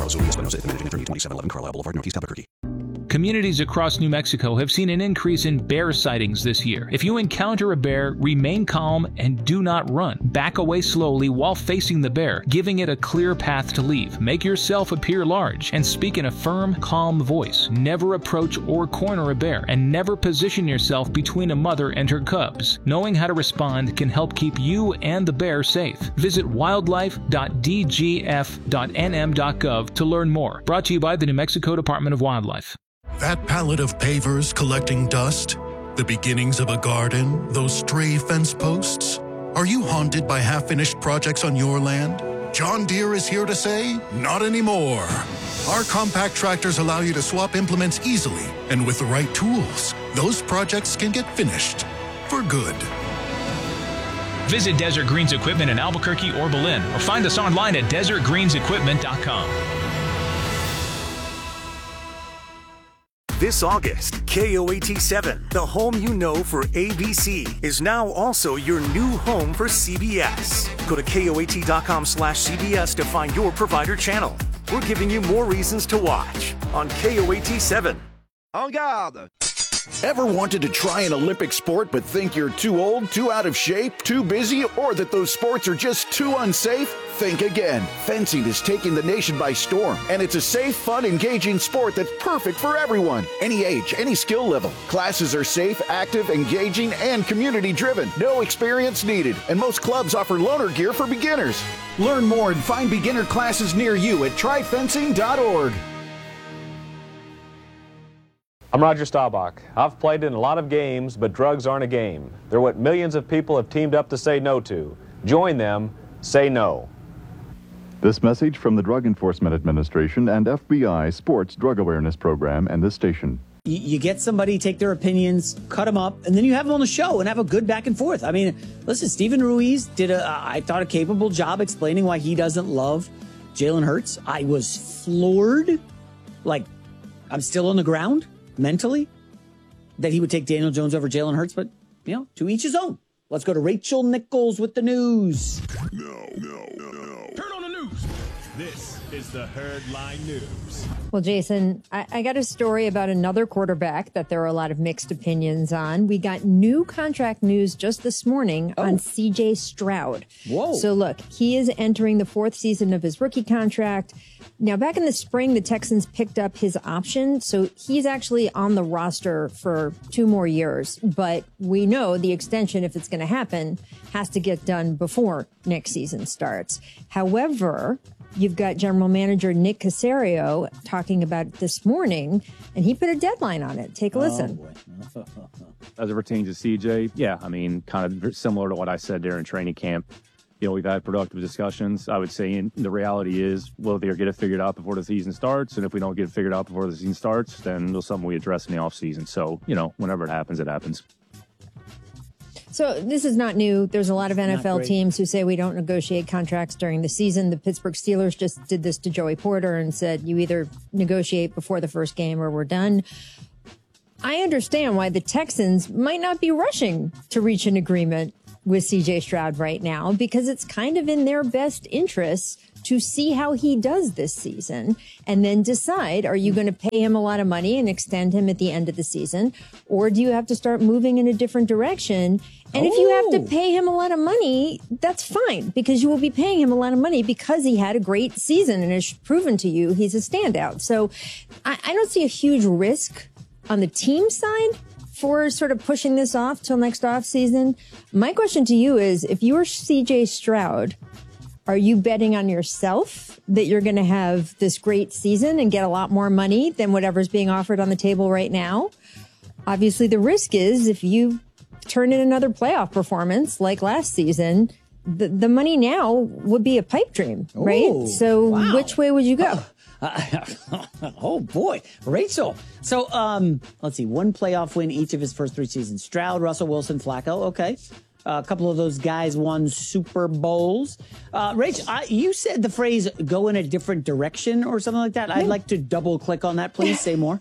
Carlos Urias Espinosa, managing attorney, 2711 Carlisle Boulevard, Northeast Albuquerque. Communities across New Mexico have seen an increase in bear sightings this year. If you encounter a bear, remain calm and do not run. Back away slowly while facing the bear, giving it a clear path to leave. Make yourself appear large and speak in a firm, calm voice. Never approach or corner a bear, and never position yourself between a mother and her cubs. Knowing how to respond can help keep you and the bear safe. Visit wildlife.dgf.nm.gov to learn more. Brought to you by the New Mexico Department of Wildlife. That pallet of pavers collecting dust? The beginnings of a garden? Those stray fence posts? Are you haunted by half-finished projects on your land? John Deere is here to say, not anymore. Our compact tractors allow you to swap implements easily, and with the right tools, those projects can get finished for good. Visit Desert Greens Equipment in Albuquerque or Belen, or find us online at desertgreensequipment.com. This August, KOAT7, the home you know for ABC, is now also your new home for CBS. Go to KOAT.com/CBS to find your provider channel. We're giving you more reasons to watch on KOAT7. En garde! Ever wanted to try an Olympic sport but think you're too old, too out of shape, too busy, or that those sports are just too unsafe? Think again. Fencing is taking the nation by storm, and it's a safe, fun, engaging sport that's perfect for everyone. Any age, any skill level. Classes are safe, active, engaging, and community-driven. No experience needed, and most clubs offer loaner gear for beginners. Learn more and find beginner classes near you at tryfencing.org. I'm Roger Staubach. I've played in a lot of games, but drugs aren't a game. They're what millions of people have teamed up to say no to. Join them. Say no. This message from the Drug Enforcement Administration and FBI Sports Drug Awareness Program and this station. You get somebody, take their opinions, cut them up, and then you have them on the show and have a good back and forth. I mean, listen, Steven Ruiz did, I thought, a capable job explaining why he doesn't love Jalen Hurts. I was floored. Like, I'm still on the ground mentally that he would take Daniel Jones over Jalen Hurts, but, you know, to each his own. Let's go to Rachel Nichols with the news. No. Turn on the news. This is the Herdline News. Well, Jason, I got a story about another quarterback that there are a lot of mixed opinions on. We got new contract news just this morning on C.J. Stroud. Whoa. So look, he is entering the fourth season of his rookie contract. Now, back in the spring, the Texans picked up his option, so he's actually on the roster for 2 more years. But we know the extension, if it's going to happen, has to get done before next season starts. However, you've got general manager Nick Caserio talking about it this morning, and he put a deadline on it. Take a listen. As it pertains to CJ, yeah, I mean, kind of similar to what I said during training camp. You know, we've had productive discussions. I would say the reality is we'll either get it figured out before the season starts, and if we don't get it figured out before the season starts, then it's something we address in the offseason. So, you know, whenever it happens, it happens. So this is not new. There's a lot of NFL teams who say we don't negotiate contracts during the season. The Pittsburgh Steelers just did this to Joey Porter and said you either negotiate before the first game or we're done. I understand why the Texans might not be rushing to reach an agreement with C.J. Stroud right now, because it's kind of in their best interests to see how he does this season and then decide, are you going to pay him a lot of money and extend him at the end of the season? Or do you have to start moving in a different direction? And if you have to pay him a lot of money, that's fine, because you will be paying him a lot of money because he had a great season and has proven to you he's a standout. So I don't see a huge risk on the team side for sort of pushing this off till next offseason. My question to you is, if you're C.J. Stroud, are you betting on yourself that you're going to have this great season and get a lot more money than whatever's being offered on the table right now? Obviously, the risk is if you turn in another playoff performance like last season, the money now would be a pipe dream, right? So which way would you go? Oh, boy. Rachel. So, let's see. 1 playoff win each of his first 3 seasons. Stroud, Russell Wilson, Flacco. Okay. A couple of those guys won Super Bowls. Rach, you said the phrase "go in a different direction" or something like that. I'd like to double click on that, please. Say more.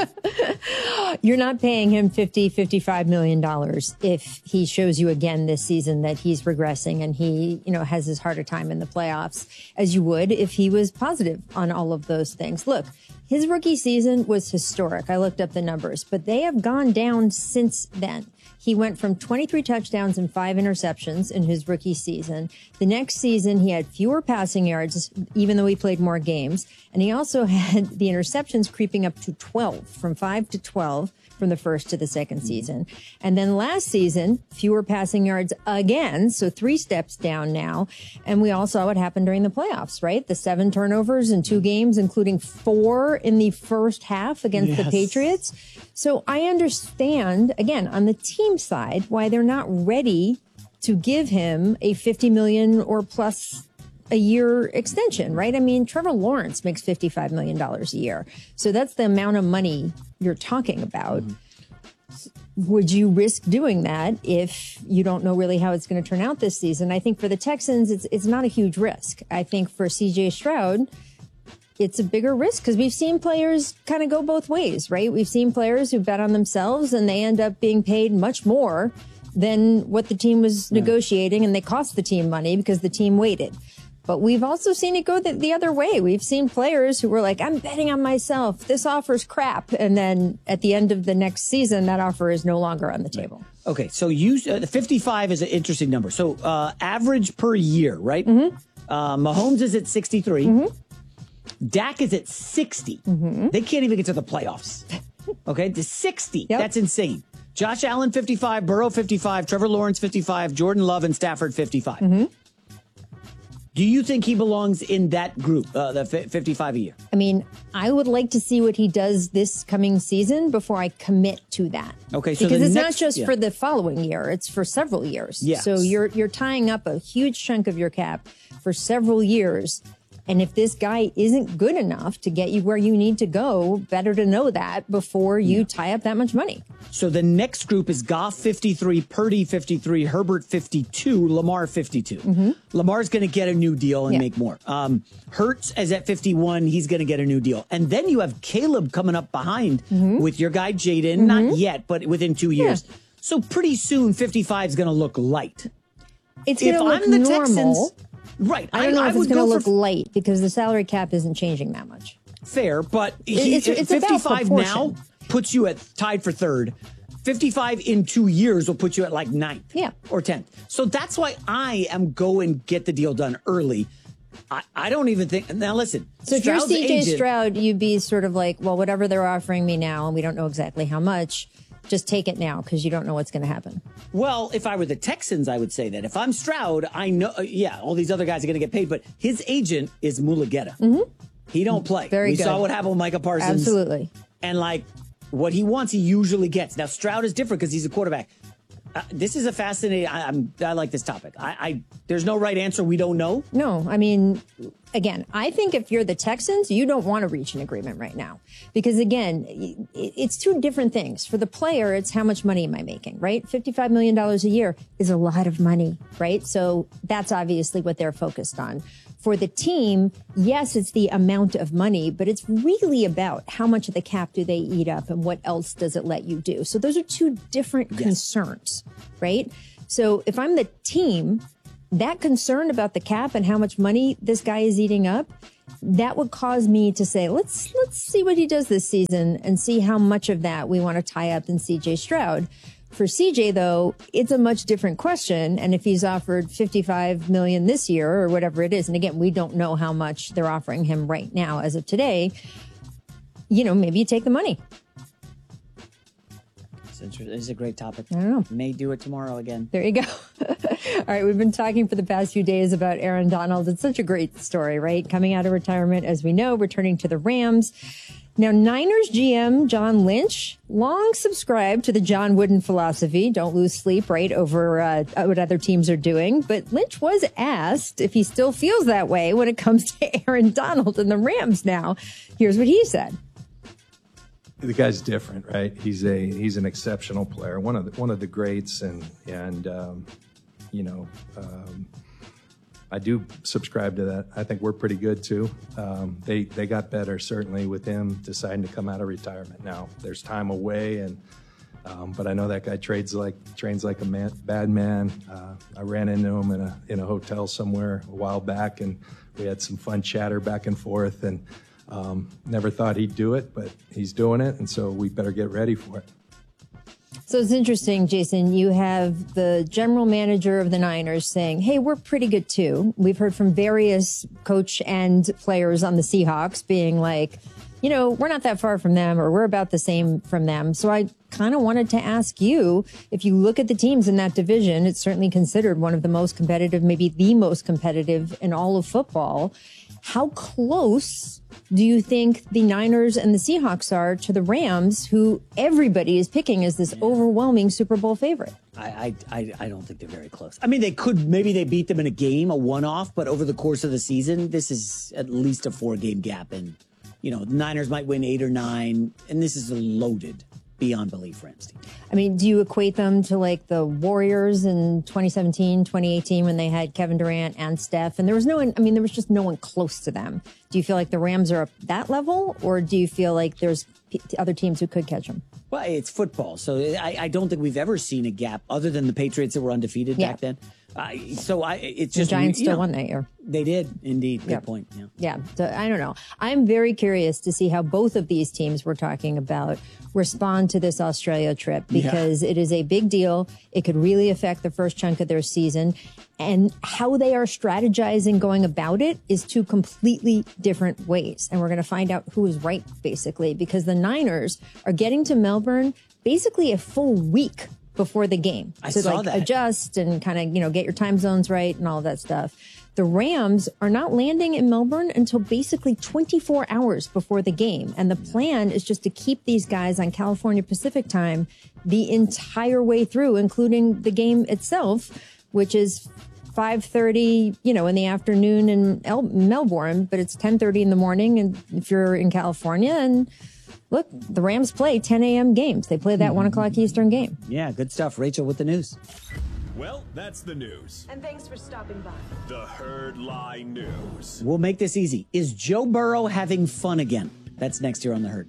You're not paying him $55 million if he shows you again this season that he's regressing and he, has his harder time in the playoffs, as you would if he was positive on all of those things. Look, his rookie season was historic. I looked up the numbers, but they have gone down since then. He went from 23 touchdowns and 5 interceptions in his rookie season. The next season, he had fewer passing yards, even though he played more games. And he also had the interceptions creeping up to 12, from 5 to 12 from the first to the second season. And then last season, fewer passing yards again, so 3 steps down now. And we all saw what happened during the playoffs, right? The 7 turnovers in 2 games, including 4 in the first half against the Patriots. So I understand, again, on the team side, why they're not ready to give him a $50 million or plus a year extension, right? I mean, Trevor Lawrence makes $55 million a year. So that's the amount of money you're talking about. Would you risk doing that if you don't know really how it's going to turn out this season? I think for the Texans, it's not a huge risk. I think for CJ Stroud, it's a bigger risk because we've seen players kind of go both ways, right? We've seen players who bet on themselves and they end up being paid much more than what the team was negotiating, and they cost the team money because the team waited. But we've also seen it go the other way. We've seen players who were like, I'm betting on myself. This offer's crap. And then at the end of the next season, that offer is no longer on the table. Okay, so the 55 is an interesting number. So average per year, right? Mahomes is at 63. Dak is at 60. They can't even get to the playoffs. Okay, to 60. That's insane. Josh Allen, 55. Burrow, 55. Trevor Lawrence, 55. Jordan Love and Stafford, 55. Do you think he belongs in that group, the 55 a year? I mean, I would like to see what he does this coming season before I commit to that. Okay, so because it's not just for the following year; it's for several years. Yes. So you're tying up a huge chunk of your cap for several years. And if this guy isn't good enough to get you where you need to go, better to know that before you tie up that much money. So the next group is Goff 53, Purdy 53, Herbert 52, Lamar 52. Lamar's going to get a new deal and make more. Hurts is at 51. He's going to get a new deal. And then you have Caleb coming up behind with your guy Jaden. Not yet, but within 2 years. So pretty soon 55 is going to look light. It's going to look normal. Texans, right. I don't know if it's going to look light because the salary cap isn't changing that much. Fair, but it's 55 now puts you at tied for third. 55 in 2 years will put you at like 9th or 10th. So that's why I am going get the deal done early. I don't even think. Now, listen. So if you're CJ Stroud, you'd be sort of like, well, whatever they're offering me now, and we don't know exactly how much, just take it now because you don't know what's going to happen. Well, if I were the Texans, I would say that. If I'm Stroud, I know, all these other guys are going to get paid, but his agent is Mulugeta. He don't play. We saw what happened with Micah Parsons. Absolutely. And like what he wants, he usually gets. Now, Stroud is different because he's a quarterback. This is a fascinating. I like this topic. There's no right answer. We don't know. No, I mean, again, I think if you're the Texans, you don't want to reach an agreement right now because again, it's two different things. For the player, it's how much money am I making, right? $55 million a year is a lot of money, right? So that's obviously what they're focused on. For the team, yes, it's the amount of money, but it's really about how much of the cap do they eat up and what else does it let you do. So those are two different concerns, right? So if I'm the team, that concern about the cap and how much money this guy is eating up, that would cause me to say, let's see what he does this season and see how much of that we want to tie up in CJ Stroud. For CJ, though, it's a much different question. And if he's offered $55 million this year or whatever it is, and again, we don't know how much they're offering him right now as of today, maybe you take the money. It's a great topic. I don't know. May do it tomorrow again. There you go. All right, we've been talking for the past few days about Aaron Donald. It's such a great story, right? Coming out of retirement, as we know, returning to the Rams. Now, Niners GM John Lynch long subscribed to the John Wooden philosophy. Don't lose sleep, right, over what other teams are doing. But Lynch was asked if he still feels that way when it comes to Aaron Donald and the Rams now. Here's what he said. The guy's different, right? He's an exceptional player, one of the greats, and I do subscribe to that. I think we're pretty good too. They got better certainly with him deciding to come out of retirement. Now there's time away, but I know that guy trains like a bad man. I ran into him in a hotel somewhere a while back, and we had some fun chatter back and forth. And never thought he'd do it, but he's doing it, and so we better get ready for it. So it's interesting, Jason, you have the general manager of the Niners saying, hey, we're pretty good too. We've heard from various coach and players on the Seahawks being like, we're not that far from them, or we're about the same from them. So I kind of wanted to ask you, if you look at the teams in that division, it's certainly considered one of the most competitive, maybe the most competitive in all of football. How close do you think the Niners and the Seahawks are to the Rams, who everybody is picking as this overwhelming Super Bowl favorite? I don't think they're very close. I mean, maybe they beat them in a game, a one-off, but over the course of the season, this is at least a 4-game gap. And, the Niners might win 8 or 9, and this is loaded beyond belief, Rams team. I mean, do you equate them to like the Warriors in 2017, 2018 when they had Kevin Durant and Steph, and there was just no one close to them? Do you feel like the Rams are up that level, or do you feel like there's other teams who could catch them? Well, it's football, so I don't think we've ever seen a gap other than the Patriots that were undefeated back then. It's just the Giants still won that year. They did indeed. Good point. Yeah. So I don't know. I'm very curious to see how both of these teams we're talking about respond to this Australia trip, because it is a big deal. It could really affect the first chunk of their season, and how they are strategizing going about it is two completely different ways. And we're going to find out who is right, basically, because the Niners are getting to Melbourne basically a full week before the game to adjust and kind of, get your time zones right and all of that stuff. The Rams are not landing in Melbourne until basically 24 hours before the game. And the plan is just to keep these guys on California Pacific time the entire way through, including the game itself, which is 5:30, in the afternoon in Melbourne, but it's 10:30 in the morning. And if you're in California, and look, the Rams play 10 a.m. games. They play that 1 o'clock Eastern game. Yeah, good stuff. Rachel with the news. Well, that's the news. And thanks for stopping by. The Herd Lie News. We'll make this easy. Is Joe Burrow having fun again? That's next here on The Herd.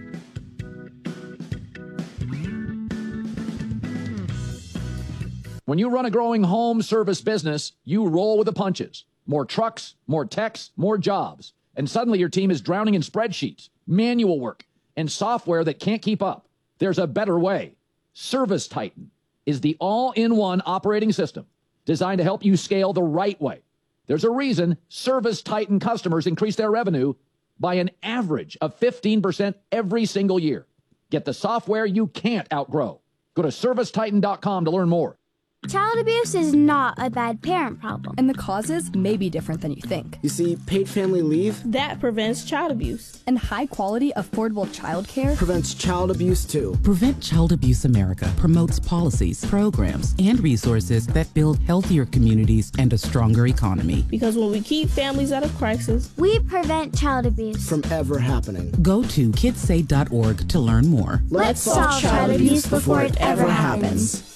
When you run a growing home service business, you roll with the punches. More trucks, more techs, more jobs. And suddenly your team is drowning in spreadsheets, manual work, and software that can't keep up. There's a better way. Service Titan is the all-in-one operating system designed to help you scale the right way. There's a reason Service Titan customers increase their revenue by an average of 15% every single year. Get the software you can't outgrow. Go to ServiceTitan.com to learn more. Child abuse is not a bad parent problem. And the causes may be different than you think. You see, paid family leave that prevents child abuse. And high-quality, affordable childcare prevents child abuse, too. Prevent Child Abuse America promotes policies, programs, and resources that build healthier communities and a stronger economy. Because when we keep families out of crisis, we prevent child abuse from ever happening. Go to kidssay.org to learn more. Let's solve child abuse before it ever happens.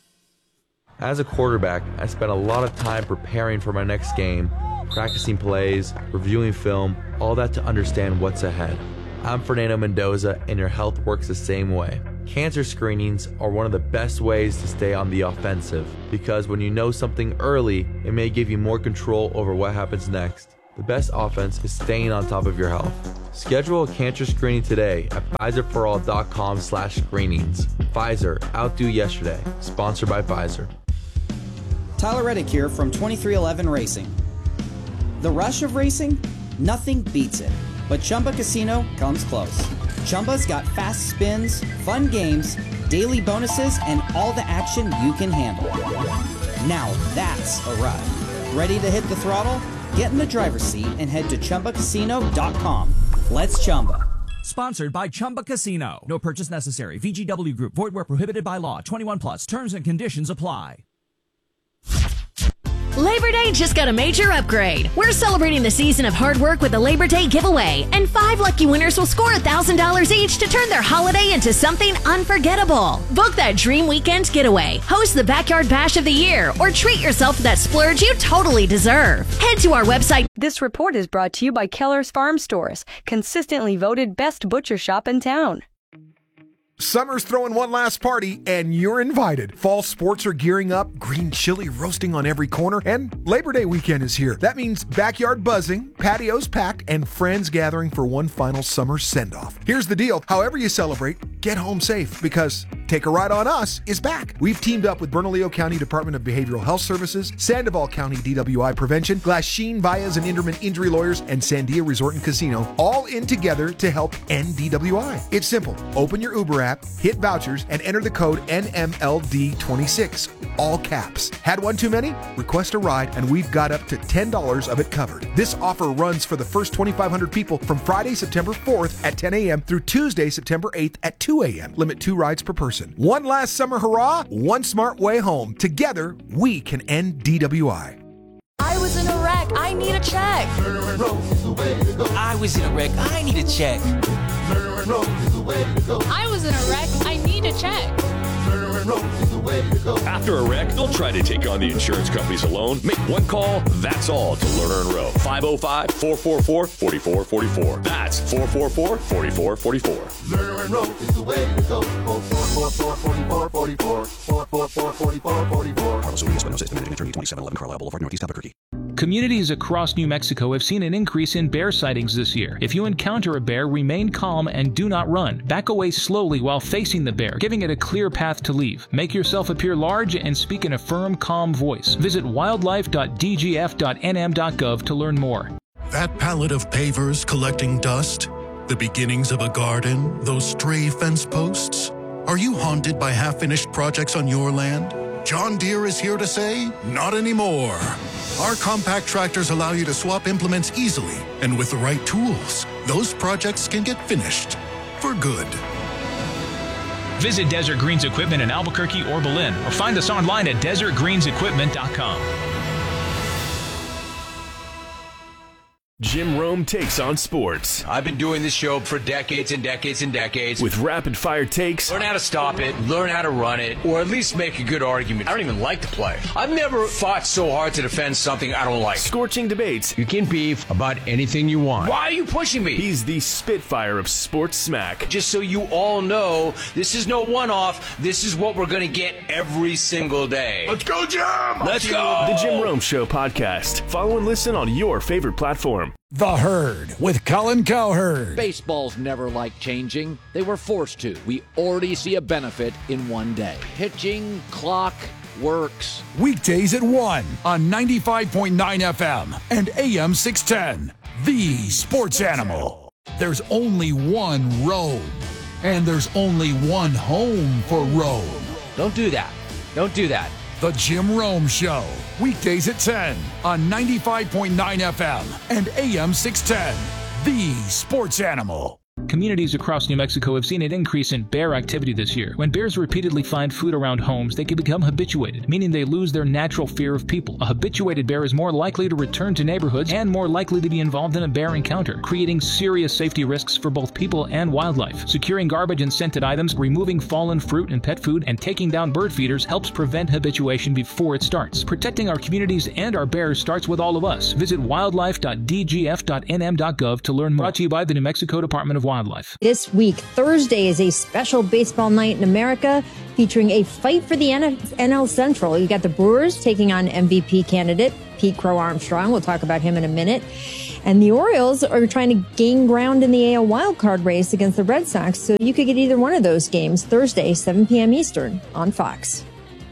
As a quarterback, I spent a lot of time preparing for my next game, practicing plays, reviewing film, all that to understand what's ahead. I'm Fernando Mendoza, and your health works the same way. Cancer screenings are one of the best ways to stay on the offensive, because when you know something early, it may give you more control over what happens next. The best offense is staying on top of your health. Schedule a cancer screening today at PfizerForAll.com/screenings. Pfizer, outdo yesterday. Sponsored by Pfizer. Tyler Reddick here from 2311 Racing. The rush of racing? Nothing beats it. But Chumba Casino comes close. Chumba's got fast spins, fun games, daily bonuses, and all the action you can handle. Now that's a ride. Ready to hit the throttle? Get in the driver's seat and head to ChumbaCasino.com. Let's Chumba. Sponsored by Chumba Casino. No purchase necessary. VGW Group. Void where prohibited by law. 21 plus. Terms and conditions apply. Labor Day just got a major upgrade. We're celebrating the season of hard work with a Labor Day giveaway, and 5 lucky winners will score $1,000 each to turn their holiday into something unforgettable. Book that dream weekend getaway, host the Backyard Bash of the Year, or treat yourself to that splurge you totally deserve. Head to our website. This report is brought to you by Keller's Farm Stores, consistently voted best butcher shop in town. Summer's throwing one last party, and you're invited. Fall sports are gearing up, green chili roasting on every corner, and Labor Day weekend is here. That means backyard buzzing, patios packed, and friends gathering for one final summer send-off. Here's the deal. However you celebrate, get home safe, because Take a Ride on Us is back. We've teamed up with Bernalillo County Department of Behavioral Health Services, Sandoval County DWI Prevention, Glasheen, Baez, and Inderman Injury Lawyers, and Sandia Resort and Casino, all in together to help end DWI. It's simple. Open your Uber app, hit vouchers, and enter the code NMLD26, all caps. Had one too many? Request a ride, and we've got up to $10 of it covered. This offer runs for the first 2,500 people from Friday, September 4th at 10 a.m. through Tuesday, September 8th at 2 a.m. Limit 2 rides per person. One last summer hurrah, one smart way home. Together, we can end DWI. I was in a wreck. I need a check. I was in a wreck. I need a check. I was in a wreck. I need a check. After a wreck, don't try to take on the insurance companies alone. Make one call, that's all, to Lerner and Rowe. 505-444-4444. That's 444-4444. Lerner and Rowe is the way to go. 444-4444. 444-4444. Carlos Urias, Buenos Aires, Attorney, 2711 Carlisle Boulevard, Northeast Albuquerque. Communities across New Mexico have seen an increase in bear sightings this year. If you encounter a bear, remain calm and do not run. Back away slowly while facing the bear, giving it a clear path to leave. Make yourself appear large and speak in a firm, calm voice. Visit wildlife.dgf.nm.gov to learn more. That pallet of pavers collecting dust? The beginnings of a garden? Those stray fence posts? Are you haunted by half-finished projects on your land? John Deere is here to say, not anymore. Our compact tractors allow you to swap implements easily, and with the right tools, those projects can get finished for good. Visit Desert Greens Equipment in Albuquerque or Berlin, or find us online at desertgreensequipment.com. Jim Rome takes on sports. I've been doing this show for decades and decades and decades. With rapid-fire takes. Learn how to stop it, learn how to run it, or at least make a good argument. I don't even like to play. I've never fought so hard to defend something I don't like. Scorching debates. You can beef about anything you want. Why are you pushing me? He's the Spitfire of sports smack. Just so you all know, this is no one-off. This is what we're going to get every single day. Let's go, Jim! Let's go! The Jim Rome Show podcast. Follow and listen on your favorite platform. The Herd with Colin Cowherd. Baseball's never liked changing. They were forced to. We already see a benefit in one day. Pitching clock works. Weekdays at 1 on 95.9 FM and AM 610. The Sports Animal. There's only one Rome, and there's only one home for Rome. Don't do that. Don't do that. The Jim Rome Show. Weekdays at 10 on 95.9 FM and AM 610. The Sports Animal. Communities across New Mexico have seen an increase in bear activity this year. When bears repeatedly find food around homes, they can become habituated, meaning they lose their natural fear of people. A habituated bear is more likely to return to neighborhoods and more likely to be involved in a bear encounter, creating serious safety risks for both people and wildlife. Securing garbage and scented items, removing fallen fruit and pet food, and taking down bird feeders helps prevent habituation before it starts. Protecting our communities and our bears starts with all of us. Visit wildlife.dgf.nm.gov to learn more. Brought to you by the New Mexico Department of Wildlife. This week, Thursday, is a special baseball night in America featuring a fight for the NL Central. You got the Brewers taking on MVP candidate Pete Crow Armstrong. We'll talk about him in a minute. And the Orioles are trying to gain ground in the AL wildcard race against the Red Sox. So you could get either one of those games Thursday, 7 p.m. Eastern on Fox.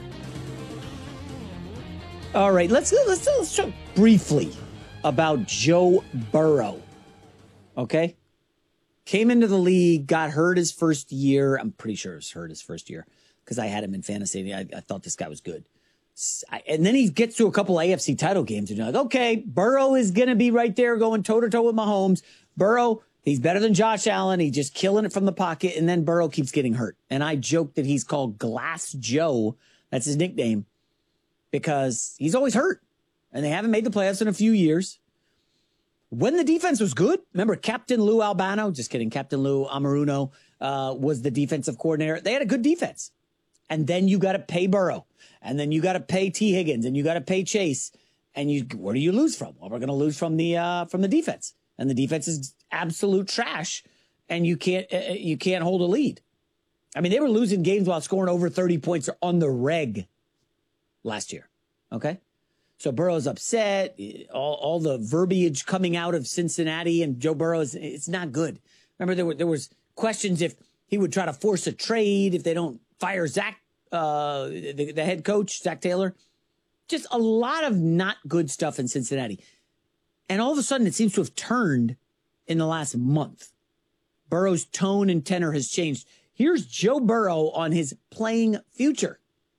All right, let's talk briefly about Joe Burrow. Okay? Came into the league, got hurt his first year. I'm pretty sure it was hurt his first year because I had him in fantasy. I thought this guy was good. And then he gets to a couple AFC title games and you're like, okay, Burrow is going to be right there going toe-to-toe with Mahomes. Burrow, he's better than Josh Allen. He's just killing it from the pocket. And then Burrow keeps getting hurt. And I joke that he's called Glass Joe. That's his nickname because he's always hurt. and they haven't made the playoffs in a few years. When the defense was good, remember Captain Lou Albano, just kidding, Captain Lou Amaruno was the defensive coordinator. They had a good defense. And then you got to pay Burrow. And then you got to pay T. Higgins. And you got to pay Chase. And where do you lose from? Well, we're going to lose from the defense. And the defense is absolute trash. And you can't hold a lead. I mean, they were losing games while scoring over 30 points on the reg last year. Okay? So Burrow's upset. All the verbiage coming out of Cincinnati and Joe Burrow it's not good. Remember, there was questions if he would try to force a trade if they don't fire Zach, the head coach, Zach Taylor. Just a lot of not good stuff in Cincinnati. And all of a sudden, it seems to have turned in the last month. Burrow's tone and tenor has changed. Here's Joe Burrow on his playing future.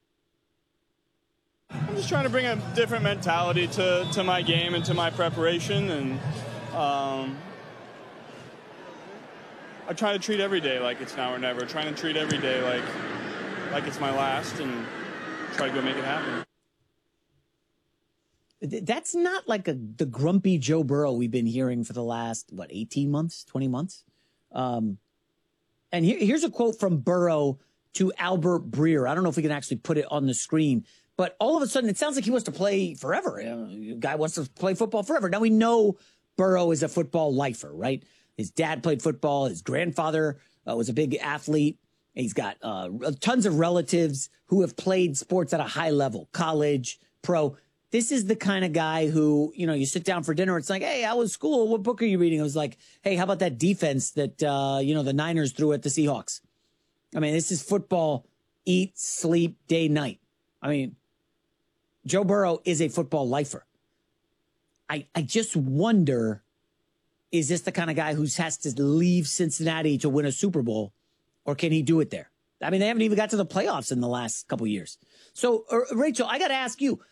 I'm just trying to bring a different mentality to my game and to my preparation. And I try to treat every day like it's now or never. Trying to treat every day like it's my last and try to go make it happen. That's not like the grumpy Joe Burrow we've been hearing for the last, 18 months, 20 months? And here's a quote from Burrow to Albert Breer. I don't know if we can actually put it on the screen, but all of a sudden it sounds like he wants to play forever. Guy wants to play football forever. Now we know Burrow is a football lifer, right? His dad played football. His grandfather was a big athlete. He's got tons of relatives who have played sports at a high level, college, pro. This is the kind of guy who, you sit down for dinner. It's like, hey, how was school? What book are you reading? It was like, hey, how about that defense that, the Niners threw at the Seahawks? I mean, this is football, eat, sleep, day, night. I mean, Joe Burrow is a football lifer. I just wonder, is this the kind of guy who has to leave Cincinnati to win a Super Bowl, or can he do it there? I mean, they haven't even got to the playoffs in the last couple of years. So, Rachel, I got to ask you,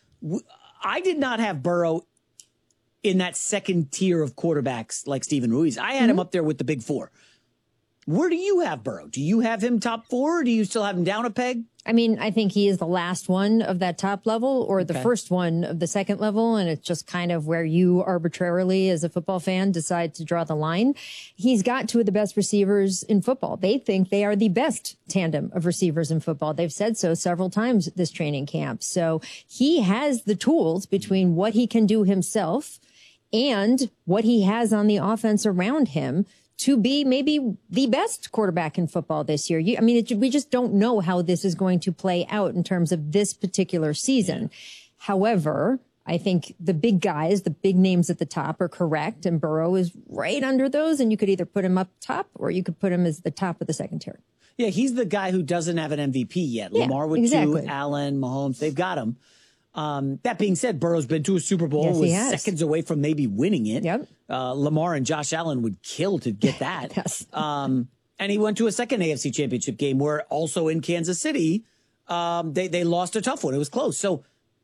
I did not have Burrow in that second tier of quarterbacks like Steven Ruiz. I had him up there with the big four. Where do you have Burrow? Do you have him top four, or do you still have him down a peg? I mean, I think he is the last one of that top level or the first one of the second level. And it's just kind of where you arbitrarily, as a football fan, decide to draw the line. He's got two of the best receivers in football. They think they are the best tandem of receivers in football. They've said so several times this training camp. So he has the tools between what he can do himself and what he has on the offense around him to be maybe the best quarterback in football this year. We just don't know how this is going to play out in terms of this particular season. However, I think the big guys, the big names at the top are correct, and Burrow is right under those, and you could either put him up top or you could put him as the top of the second tier. Yeah, he's the guy who doesn't have an MVP yet. Yeah, Lamar with exactly. 2, Allen, Mahomes, they've got him. That being said, Burrow's been to a Super Bowl, Yes, he was has. seconds away from maybe winning it. Yep. Lamar and Josh Allen would kill to get that. Yes. And he went to a second AFC Championship game where also in Kansas City, they lost a tough one. It was close. So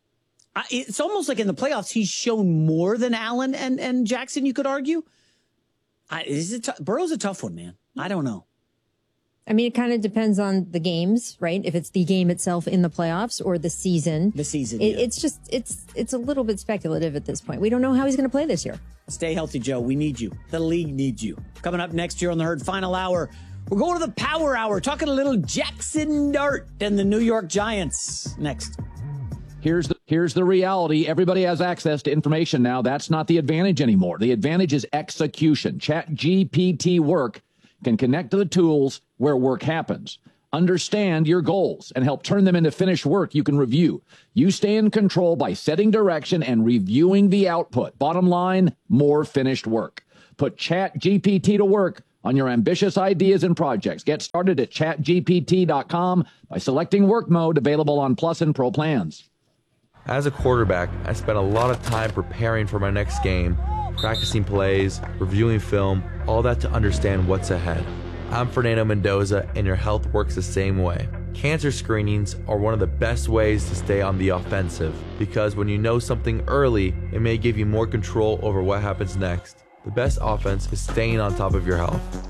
it's almost like in the playoffs, he's shown more than Allen and Jackson, you could argue. Burrow's a tough one, man. I don't know. I mean, it kind of depends on the games, right? If it's the game itself in the playoffs or the season. The season, It's just, it's a little bit speculative at this point. We don't know how he's going to play this year. Stay healthy, Joe. We need you. The league needs you. Coming up next year on the Herd Final Hour, we're going to the Power Hour, talking a little Jackson Dart and the New York Giants. Next. Here's the reality. Everybody has access to information now. That's not the advantage anymore. The advantage is execution. ChatGPT Work can connect to the tools where work happens. Understand your goals and help turn them into finished work you can review. You stay in control by setting direction and reviewing the output. Bottom line, more finished work. Put ChatGPT to work on your ambitious ideas and projects. Get started at chatgpt.com by selecting work mode, available on Plus and Pro plans. As a quarterback, I spent a lot of time preparing for my next game, practicing plays, reviewing film, all that to understand what's ahead. I'm Fernando Mendoza, and your health works the same way. Cancer screenings are one of the best ways to stay on the offensive, because when you know something early, it may give you more control over what happens next. The best offense is staying on top of your health.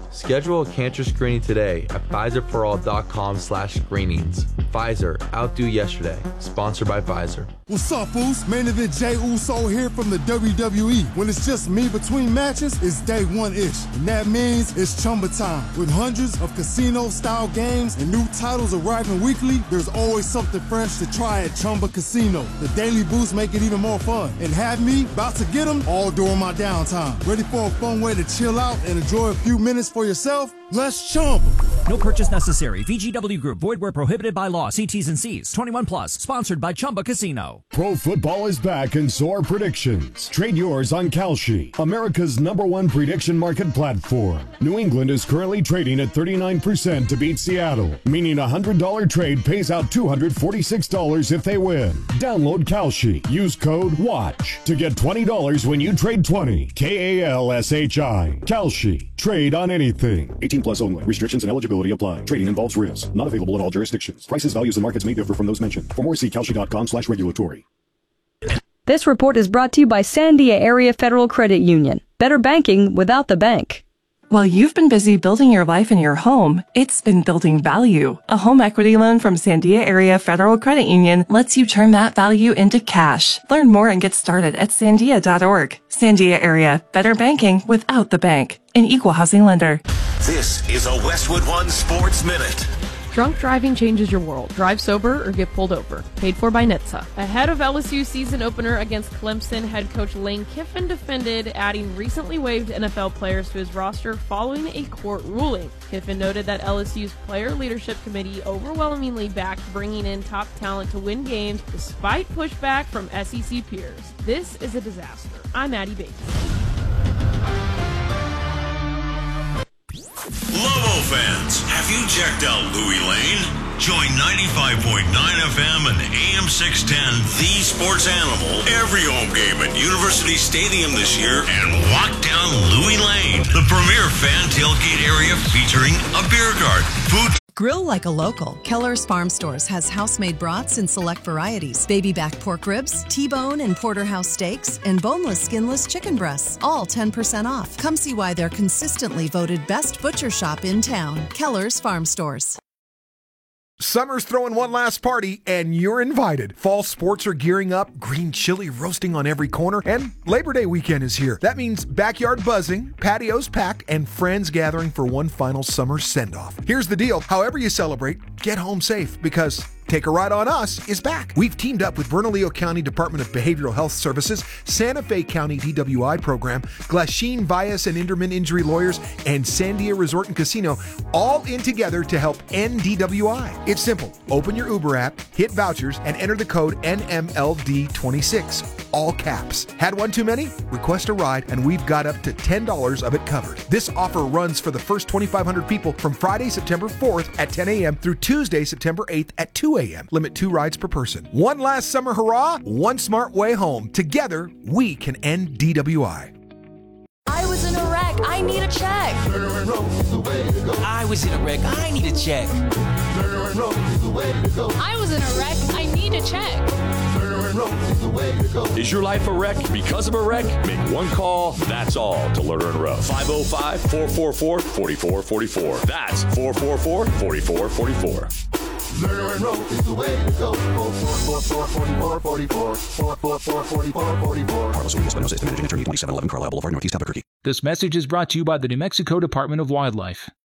Schedule a cancer screening today at PfizerForAll.com/screenings. Pfizer, outdo yesterday. Sponsored by Pfizer. What's up, Uso? Main event Jey Uso here from the WWE. When it's just me between matches, it's day one-ish. And that means it's Chumba time. With hundreds of casino-style games and new titles arriving weekly, there's always something fresh to try at Chumba Casino. The daily boosts make it even more fun. And have me about to get them all during my downtime. Ready for a fun way to chill out and enjoy a few minutes for yourself? Let's Chumba. No purchase necessary. VGW Group. Void where prohibited by law. See T's and C's. 21 plus. Sponsored by Chumba Casino. Pro football is back and so are predictions. Trade yours on Kalshi, America's #1 prediction market platform. New England is currently trading at 39% to beat Seattle, meaning a $100 trade pays out $246 if they win. Download Kalshi. Use code WATCH to get $20 when you trade 20. KALSHI. Kalshi. Trade on anything. 18 plus only. Restrictions and eligibility apply. Trading involves risk. Not available in all jurisdictions. Prices, values, and markets may differ from those mentioned. For more, see Kalshi.com/regulatory. This report is brought to you by Sandia Area Federal Credit Union. Better banking without the bank. While you've been busy building your life and your home, it's been building value. A home equity loan from Sandia Area Federal Credit Union lets you turn that value into cash. Learn more and get started at sandia.org. Sandia Area, better banking without the bank. An equal housing lender. This is a Westwood One Sports Minute. Drunk driving changes your world. Drive sober or get pulled over. Paid for by NHTSA. Ahead of LSU's season opener against Clemson, head coach Lane Kiffin defended adding recently waived NFL players to his roster following a court ruling. Kiffin noted that LSU's player leadership committee overwhelmingly backed bringing in top talent to win games despite pushback from SEC peers. This is a disaster. I'm Addie Bates. Lobo fans, have you checked out Louis Lane? Join 95.9 FM and AM 610, The Sports Animal, every home game at University Stadium this year and walk down Louis Lane, the premier fan tailgate area featuring a beer garden, food. Grill like a local. Keller's Farm Stores has house-made brats in select varieties, baby back pork ribs, T-bone and porterhouse steaks, and boneless, skinless chicken breasts, all 10% off. Come see why they're consistently voted best butcher shop in town. Keller's Farm Stores. Summer's throwing one last party, and you're invited. Fall sports are gearing up, green chili roasting on every corner, and Labor Day weekend is here. That means backyard buzzing, patios packed, and friends gathering for one final summer send-off. Here's the deal. However you celebrate, get home safe, because Take a Ride on Us is back. We've teamed up with Bernalillo County Department of Behavioral Health Services, Santa Fe County DWI Program, Glasheen Bias and Inderman Injury Lawyers, and Sandia Resort and Casino, all in together to help end DWI. It's simple. Open your Uber app, hit vouchers, and enter the code NMLD26. All caps. Had one too many? Request a ride, and we've got up to $10 of it covered. This offer runs for the first 2,500 people from Friday, September 4th at 10 a.m. through Tuesday, September 8th at 2 a.m. Limit 2 rides per person. One last summer hurrah, one smart way home. Together, we can end DWI. I was in a wreck. I need a check. I was in a wreck. I need a check. I was in a wreck. I need a check. Is your life a wreck because of a wreck? Make one call, that's all, to Lerner and Rowe. 505-444-4444. That's 444-4444. Lerner and Rowe is the way to go. 444-4444. 444-4444. Carlos Espinosa, estimated attorney, 2711 Carlisle Boulevard, Northeast Albuquerque. This message is brought to you by the New Mexico Department of Wildlife.